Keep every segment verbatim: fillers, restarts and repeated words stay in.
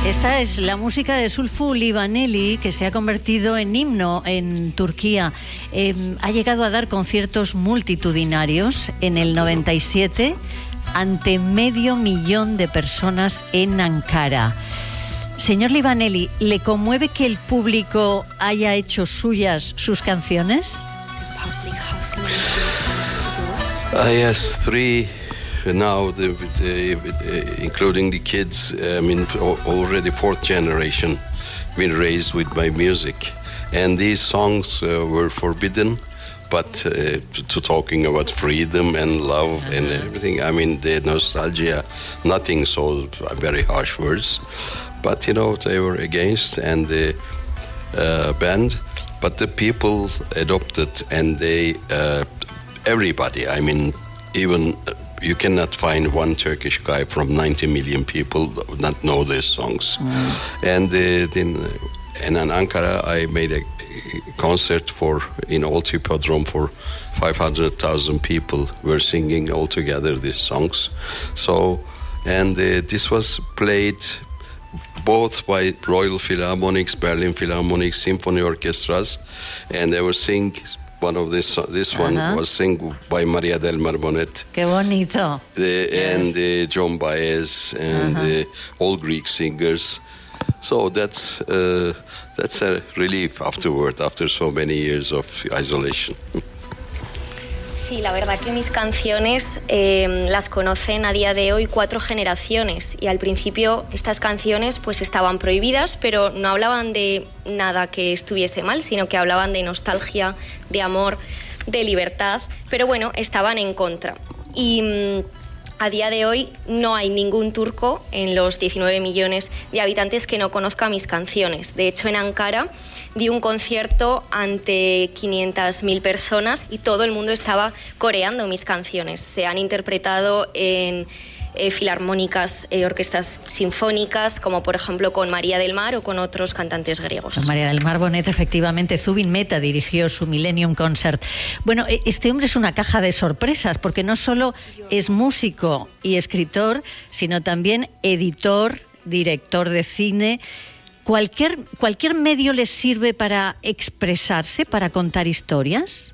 Esta es la música de Zulfü Livaneli, que se ha convertido en himno en Turquía. Eh, ha llegado a dar conciertos multitudinarios en el noventa y siete ante medio millón de personas en Ankara. Señor Livaneli, ¿le conmueve que el público haya hecho suyas sus canciones? Uh, yes, three now, the, the, uh, including the kids. I mean, already fourth generation, been raised with my music, and these songs uh, were forbidden. But uh, to, to talking about freedom and love uh-huh. and everything, I mean, the nostalgia, nothing so very harsh words. But, you know, they were against and the uh, banned. But the people adopted and they, uh, everybody, I mean, even you cannot find one Turkish guy from ninety million people not know these songs. Mm. And uh, then and in Ankara, I made a concert for in Old Hippodrome for five hundred thousand people were singing all together these songs. So, and uh, this was played both by Royal Philharmonics, Berlin Philharmonic, symphony orchestras, and they were sing. One of this this uh-huh. one was sung by Maria del Mar Bonet. Qué bonito. The, yes. And uh, John Baez and uh-huh. uh, all Greek singers. So that's uh, that's a relief afterward, after so many years of isolation. Sí, la verdad que mis canciones eh, las conocen a día de hoy cuatro generaciones y al principio estas canciones pues estaban prohibidas, pero no hablaban de nada que estuviese mal, sino que hablaban de nostalgia, de amor, de libertad, pero bueno, estaban en contra. Y mmm, a día de hoy no hay ningún turco en los diecinueve millones de habitantes que no conozca mis canciones. De hecho, en Ankara di un concierto ante quinientas mil personas y todo el mundo estaba coreando mis canciones. Se han interpretado en eh, filarmónicas, eh, orquestas sinfónicas, como por ejemplo con María del Mar o con otros cantantes griegos. María del Mar Bonet, efectivamente. Zubin Mehta dirigió su Millennium Concert. Bueno, este hombre es una caja de sorpresas, porque no solo es músico y escritor, sino también editor, director de cine. ¿Cualquier, cualquier medio les sirve para expresarse, para contar historias?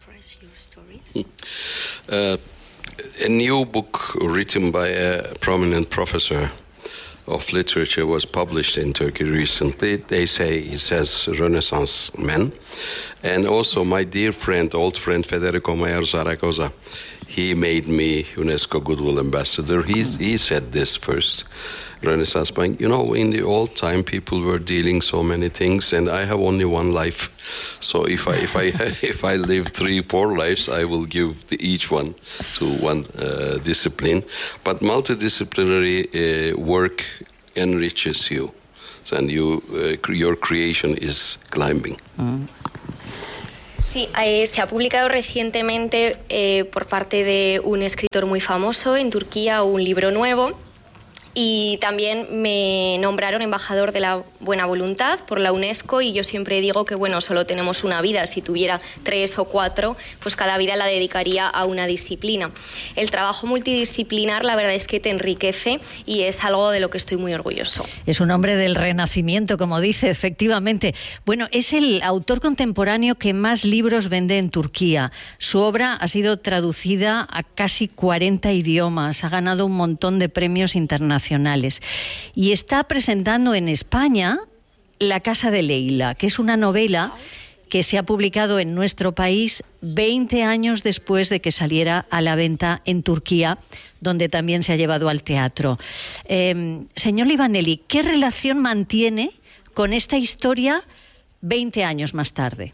Uh, a new book written by a prominent professor of literature was published in Turkey recently. They say it says Renaissance man. And also my dear friend, old friend Federico Mayer Zaragoza, he made me UNESCO Goodwill Ambassador. He, he said this first. Renaissance Bank. You know, in the old time, people were dealing so many things, and I have only one life. So if I if I if I live three, four lives, I will give the, each one to one uh, discipline. But multidisciplinary uh, work enriches you, and you uh, your creation is climbing. Mm. Sí, eh, se ha publicado recientemente eh, por parte de un escritor muy famoso en Turquía un libro nuevo. Y también me nombraron embajador de la buena voluntad por la UNESCO y yo siempre digo que, bueno, solo tenemos una vida. Si tuviera tres o cuatro, pues cada vida la dedicaría a una disciplina. El trabajo multidisciplinar, la verdad es que te enriquece y es algo de lo que estoy muy orgulloso. Es un hombre del Renacimiento, como dice, efectivamente. Bueno, es el autor contemporáneo que más libros vende en Turquía. Su obra ha sido traducida a casi cuarenta idiomas, ha ganado un montón de premios internacionales. Y está presentando en España La Casa de Leila, que es una novela que se ha publicado en nuestro país veinte años después de que saliera a la venta en Turquía, donde también se ha llevado al teatro. Eh, señor Livaneli, ¿qué relación mantiene con esta historia veinte años más tarde?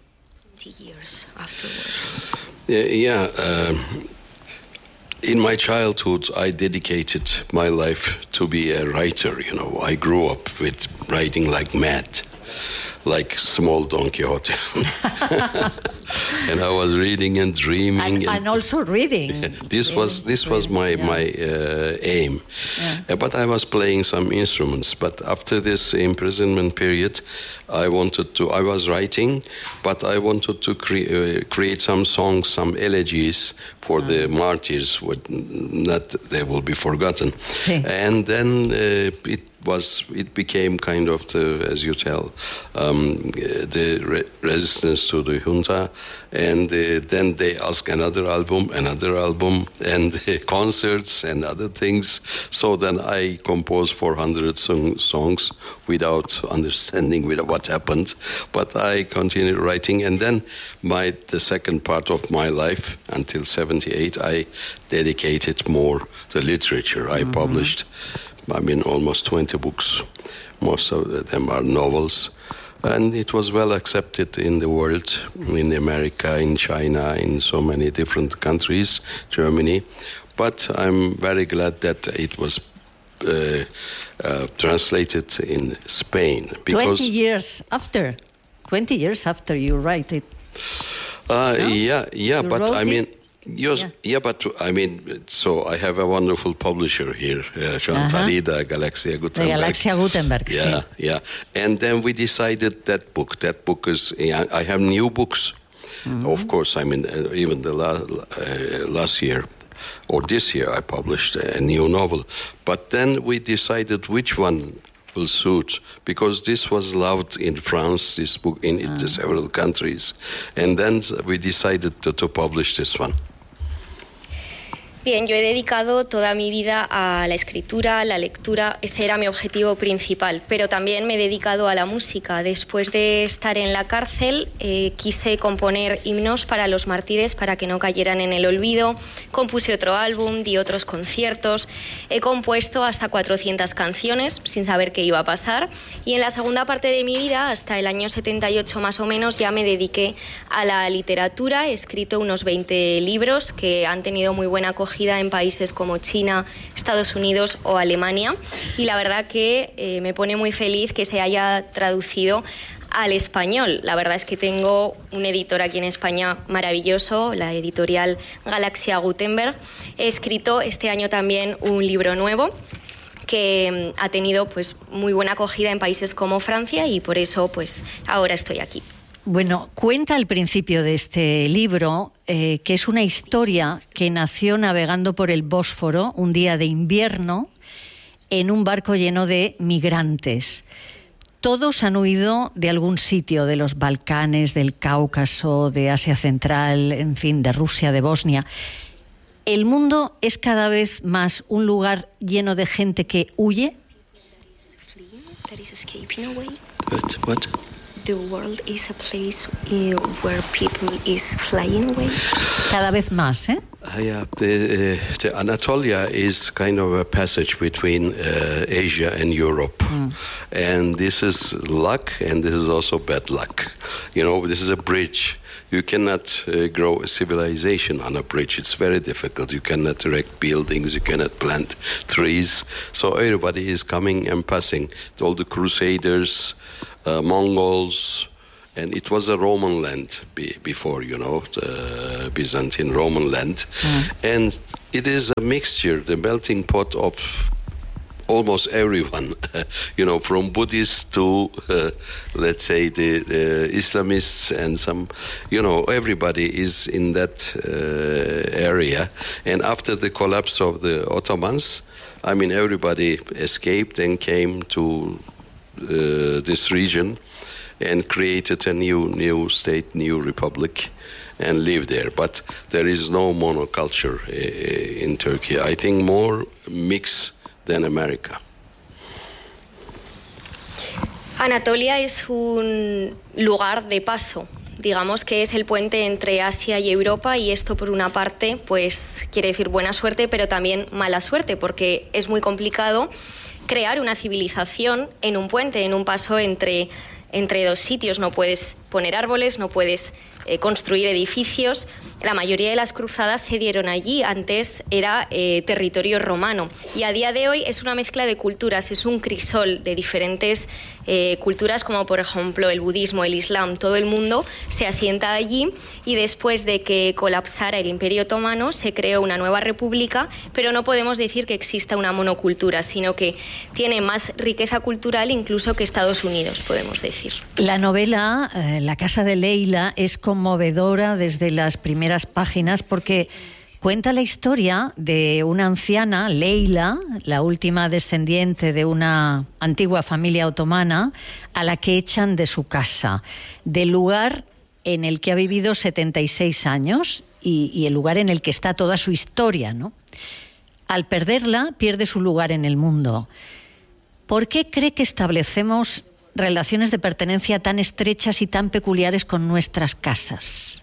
Yeah, yeah uh... In my childhood, I dedicated my life to be a writer, you know. I grew up with writing like mad, like small Don Quixote. And I was reading and dreaming. And, and, and also reading. This yeah, was this was my, yeah. my uh, aim. Yeah. Uh, but I was playing some instruments. But after this imprisonment period, I wanted to, I was writing, but I wanted to cre- uh, create some songs, some elegies for mm. the martyrs, what not they will be forgotten. Sí. And then uh, it was it became kind of the, as you tell, um, the re- resistance to the junta, and uh, then they ask another album, another album, and uh, concerts and other things. So then I composed four hundred song- songs without understanding with what happened, but I continued writing, and then my the second part of my life until seventy-eight, I dedicated more to literature. I mm-hmm. published, I mean, almost twenty books. Most of them are novels. And it was well accepted in the world, in America, in China, in so many different countries, Germany. But I'm very glad that it was uh, uh, translated in Spain. Because twenty years after, twenty years after you write it. Uh, no? Yeah, yeah, you but I it? mean... Yes, yeah. yeah, but I mean, so I have a wonderful publisher here, uh, Chantalida, uh-huh. Galaxia Gutenberg. The Galaxia Gutenberg, yeah, sí. yeah. And then we decided that book. That book is, I have new books. Mm-hmm. Of course, I mean, uh, even the la- uh, last year or this year I published a new novel. But then we decided which one will suit, because this was loved in France, this book, in uh-huh. several countries. And then we decided to, to publish this one. Bien, yo he dedicado toda mi vida a la escritura, a la lectura, ese era mi objetivo principal, pero también me he dedicado a la música. Después de estar en la cárcel, eh, quise componer himnos para los mártires para que no cayeran en el olvido, compuse otro álbum, di otros conciertos, he compuesto hasta cuatrocientas canciones sin saber qué iba a pasar, y en la segunda parte de mi vida, hasta el año setenta y ocho más o menos, ya me dediqué a la literatura, he escrito unos veinte libros que han tenido muy buena acogida en países como China, Estados Unidos o Alemania, y la verdad que eh, me pone muy feliz que se haya traducido al español. La verdad es que tengo un editor aquí en España maravilloso, la editorial Galaxia Gutenberg. He escrito este año también un libro nuevo que ha tenido pues muy buena acogida en países como Francia, y por eso pues ahora estoy aquí. Bueno, cuenta al principio de este libro eh, que es una historia que nació navegando por el Bósforo un día de invierno en un barco lleno de migrantes. Todos han huido de algún sitio, de los Balcanes, del Cáucaso, de Asia Central, en fin, de Rusia, de Bosnia. ¿El mundo es cada vez más un lugar lleno de gente que huye? What? What? The world is a place uh, where people is flying away. Cada vez más, ¿eh? Uh, yeah, the, uh, the Anatolia is kind of a passage between uh, Asia and Europe. Mm. And this is luck, and this is also bad luck. You know, this is a bridge. You cannot uh, grow a civilization on a bridge. It's very difficult. You cannot erect buildings. You cannot plant trees. So everybody is coming and passing. All the Crusaders, uh, Mongols, and it was a Roman land be, before, you know, the Byzantine Roman land. Mm. And it is a mixture, the melting pot of almost everyone, you know, from Buddhists to, uh, let's say, the, the Islamists, and some, you know, everybody is in that uh, area. And after the collapse of the Ottomans, I mean, everybody escaped and came to uh, this region and created a new new state, new republic, and live there. But there is no monoculture uh, in Turkey. I think more mix than America. Anatolia es un lugar de paso. Digamos que es el puente entre Asia y Europa, y esto por una parte pues quiere decir buena suerte, pero también mala suerte, porque es muy complicado crear una civilización en un puente, en un paso entre, entre dos sitios. No puedes poner árboles, no puedes eh, construir edificios. La mayoría de las cruzadas se dieron allí. Antes era eh, territorio romano, y a día de hoy es una mezcla de culturas, es un crisol de diferentes eh, culturas, como por ejemplo el budismo, el islam. Todo el mundo se asienta allí, y después de que colapsara el Imperio Otomano se creó una nueva república, pero no podemos decir que exista una monocultura, sino que tiene más riqueza cultural incluso que Estados Unidos, podemos decir. La novela eh, La casa de Leila es conmovedora desde las primeras páginas, porque cuenta la historia de una anciana, Leila, la última descendiente de una antigua familia otomana, a la que echan de su casa, del lugar en el que ha vivido setenta y seis años y, y el lugar en el que está toda su historia, ¿no? Al perderla, pierde su lugar en el mundo. ¿Por qué cree que establecemos relaciones de pertenencia tan estrechas y tan peculiares con nuestras casas?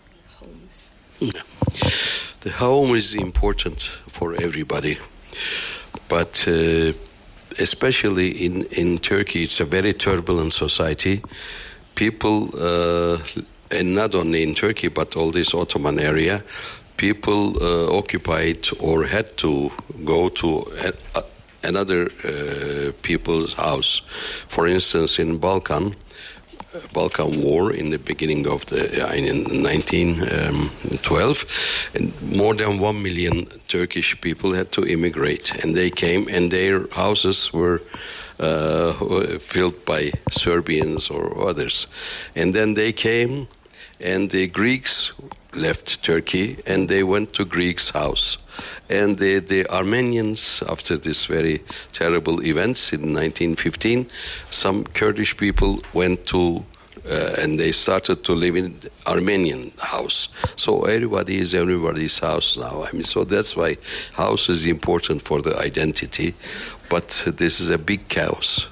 The home is important for everybody, but uh, especially in, in Turkey, it's a very turbulent society. People, uh, and not only in Turkey, but all this Ottoman area, people uh, occupied or had to go to a, a, another uh, people's house. For instance, in Balkan, Balkan War in the beginning of the uh, in nineteen twelve, and more than one million Turkish people had to immigrate, and they came, and their houses were uh, filled by Serbians or others, and then they came, and the Greeks left Turkey, and they went to Greeks' house. And the, the Armenians, after this very terrible events in nineteen fifteen, some Kurdish people went to, uh, and they started to live in Armenian house. So everybody is everybody's house now. I mean, so that's why house is important for the identity, but this is a big chaos.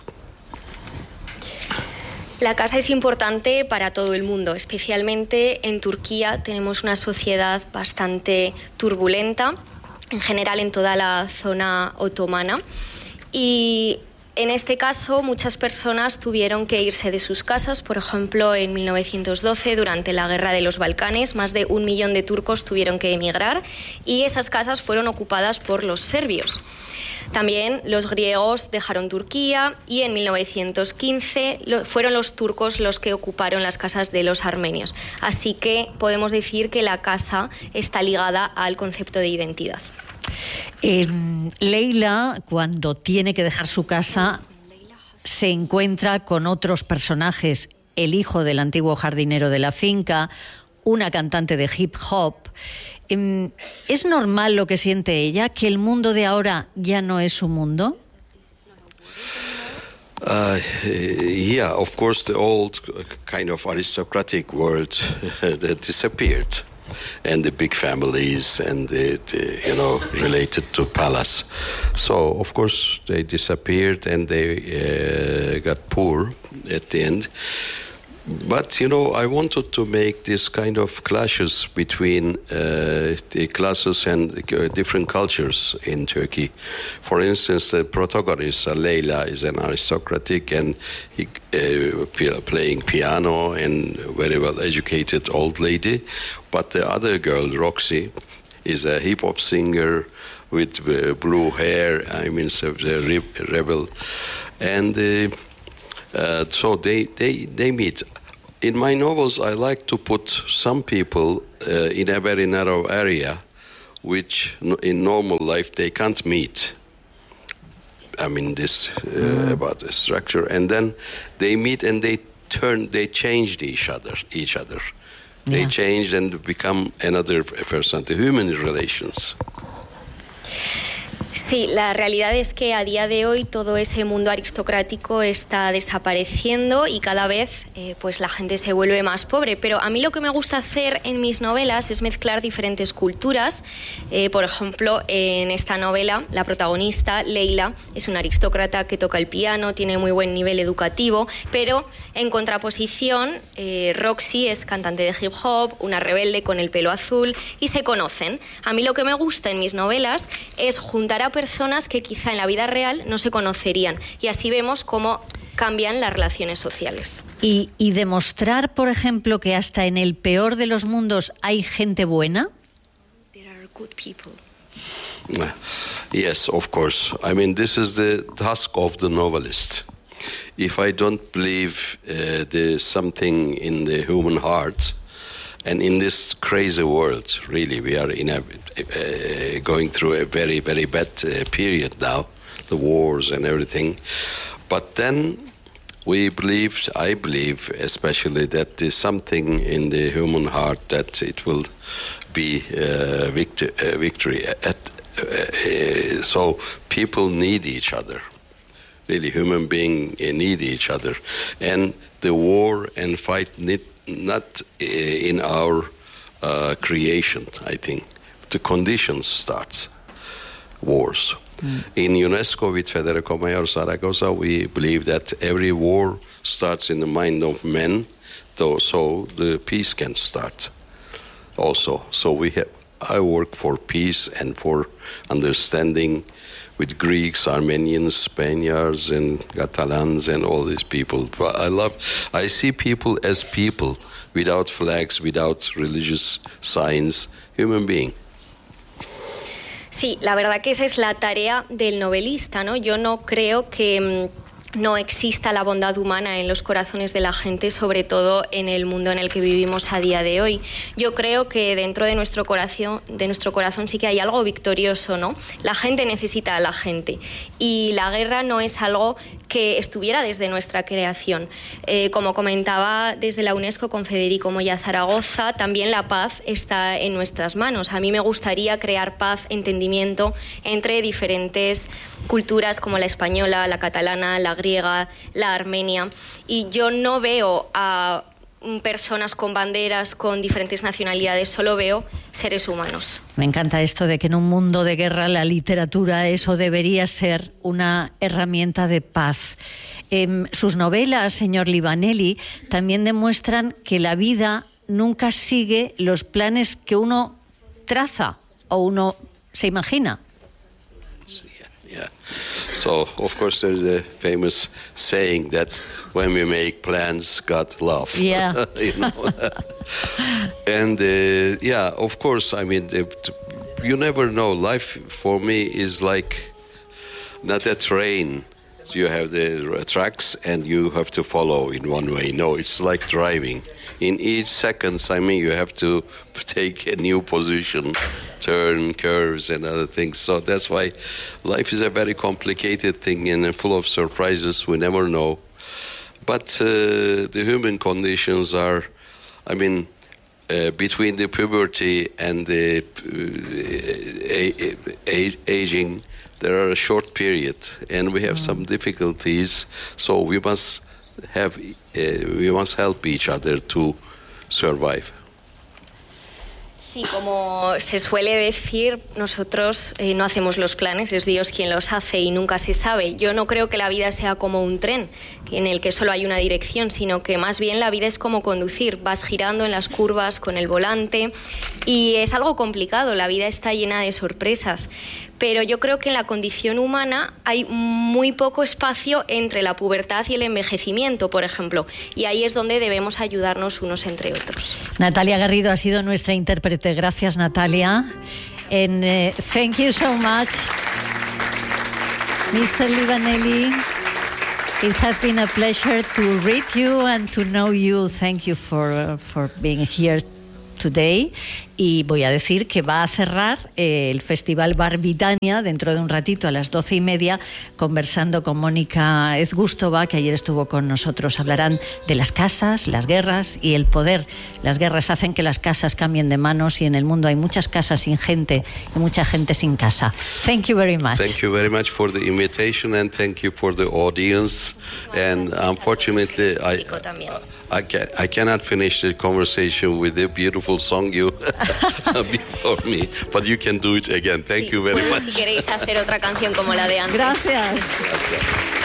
La casa es importante para todo el mundo, especialmente en Turquía tenemos una sociedad bastante turbulenta, en general en toda la zona otomana, y en este caso muchas personas tuvieron que irse de sus casas. Por ejemplo, en mil novecientos doce, durante la Guerra de los Balcanes, más de un millón de turcos tuvieron que emigrar y esas casas fueron ocupadas por los serbios. También los griegos dejaron Turquía y en mil novecientos quince fueron los turcos los que ocuparon las casas de los armenios. Así que podemos decir que la casa está ligada al concepto de identidad. Eh, Leila, cuando tiene que dejar su casa, se encuentra con otros personajes, el hijo del antiguo jardinero de la finca, una cantante de hip hop. ¿Es normal lo que siente ella, que el mundo de ahora ya no es su mundo? Uh, yeah, of course, the old kind of aristocratic world that disappeared, and the big families and the, the you know related to palace. So of course they disappeared and they uh, got poor at the end. But, you know, I wanted to make this kind of clashes between uh, the classes and uh, different cultures in Turkey. For instance, the protagonist, uh, Leila, is an aristocratic and he, uh, playing piano and very well-educated old lady. But the other girl, Roxy, is a hip-hop singer with uh, blue hair, I mean, a re rebel. And uh, uh, so they, they, they meet. In my novels, I like to put some people uh, in a very narrow area, which in normal life they can't meet. I mean, this uh, mm. about the structure, and then they meet and they turn, they changed each other, each other. They yeah. changed and become another person. The human relations. Sí, la realidad es que a día de hoy todo ese mundo aristocrático está desapareciendo y cada vez eh, pues la gente se vuelve más pobre. Pero a mí lo que me gusta hacer en mis novelas es mezclar diferentes culturas. Eh, por ejemplo, en esta novela, la protagonista, Leila, es una aristócrata que toca el piano, tiene muy buen nivel educativo, pero en contraposición, eh, Roxy es cantante de hip hop, una rebelde con el pelo azul y se conocen. A mí lo que me gusta en mis novelas es juntar a personas que quizá en la vida real no se conocerían y así vemos cómo cambian las relaciones sociales. Y, y demostrar, por ejemplo, que hasta en el peor de los mundos hay gente buena. There are good people. Yes, of course. I mean, this is the task of the novelist. If I don't believe uh, there's something in the human heart, and in this crazy world, really, we are in a, uh, going through a very, very bad uh, period now, the wars and everything. But then we believe, I believe especially, that there's something in the human heart that it will be uh, victor, uh, victory. At, uh, so people need each other. Really, human beings need each other. And the war and fight need not in our uh, creation, I think. The conditions starts wars. Mm. In UNESCO with Federico Mayor Zaragoza, we believe that every war starts in the mind of men, though, so the peace can start also. So we have, I work for peace and for understanding with Greeks, Armenians, Spaniards, and Catalans, and all these people. I love, I see people as people, without flags, without religious signs, human being. Sí, la verdad que esa es la tarea del novelista, ¿no? Yo no creo que no exista la bondad humana en los corazones de la gente, sobre todo en el mundo en el que vivimos a día de hoy. Yo creo que dentro de nuestro corazón, de nuestro corazón sí que hay algo victorioso, ¿no? La gente necesita a la gente y la guerra no es algo que estuviera desde nuestra creación. Eh, como comentaba desde la UNESCO con Federico Moya Zaragoza, también la paz está en nuestras manos. A mí me gustaría crear paz, entendimiento entre diferentes culturas como la española, la catalana, la griega, la armenia, y yo no veo a personas con banderas, con diferentes nacionalidades, solo veo seres humanos. Me encanta esto de que en un mundo de guerra la literatura, eso debería ser una herramienta de paz. Eh, sus novelas, señor Livaneli, también demuestran que la vida nunca sigue los planes que uno traza o uno se imagina. Yeah. So, of course, there's a famous saying that when we make plans, God laughs. Yeah. You know? And, uh, yeah, of course, I mean, uh, you never know. Life, for me, is like not a train. You have the tracks and you have to follow in one way. No, it's like driving. In each second, I mean, you have to take a new position, turn, curves, and other things. So that's why life is a very complicated thing and full of surprises. We never know. But uh, the human conditions are, I mean, uh, between the puberty and the uh, a- aging, there are a short period, and we have mm. some difficulties. So we must have, uh, we must help each other to survive. Sí, como se suele decir, nosotros eh, no hacemos los planes, es Dios quien los hace y nunca se sabe. Yo no creo que la vida sea como un tren en el que solo hay una dirección, sino que más bien la vida es como conducir. Vas girando en las curvas con el volante y es algo complicado, la vida está llena de sorpresas. Pero yo creo que en la condición humana hay muy poco espacio entre la pubertad y el envejecimiento, por ejemplo, y ahí es donde debemos ayudarnos unos entre otros. Natalia Garrido ha sido nuestra intérprete. Gracias, Natalia. And uh, thank you so much, Mister Livaneli. It has been a pleasure to read you and to know you. Thank you for uh, for being here today. Y voy a decir que va a cerrar eh, el Festival Barbitania dentro de un ratito a las doce y media, conversando con Mónica Ezgústova, que ayer estuvo con nosotros. Hablarán de las casas, las guerras y el poder. Las guerras hacen que las casas cambien de manos y en el mundo hay muchas casas sin gente y mucha gente sin casa. Thank you very much. Thank you very much for the invitation and thank you for the audience. And unfortunately, I, I, can, I cannot finish the conversation with the beautiful song you before me, but you can do it again. Thank sí. you very much. Si queréis hacer otra canción como la de antes. Gracias. Gracias.